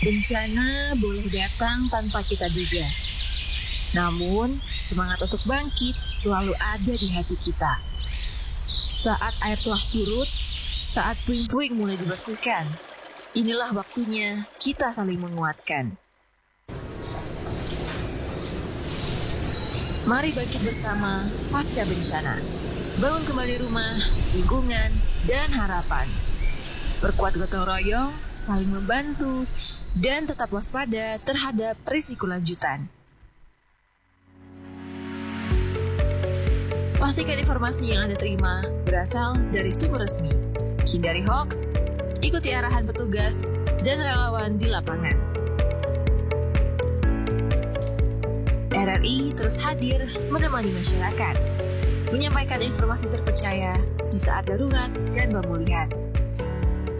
Bencana boleh datang tanpa kita duga. Namun, semangat untuk bangkit selalu ada di hati kita. Saat air telah surut, saat puing-puing mulai dibersihkan, inilah waktunya kita saling menguatkan. Mari bangkit bersama pasca bencana. Bangun kembali rumah, lingkungan, dan harapan. Perkuat gotong royong, saling membantu, dan tetap waspada terhadap risiko lanjutan. Pastikan informasi yang Anda terima berasal dari sumber resmi. Hindari hoaks, ikuti arahan petugas, dan relawan di lapangan. RRI terus hadir menemani masyarakat, menyampaikan informasi terpercaya di saat darurat dan pemulihan.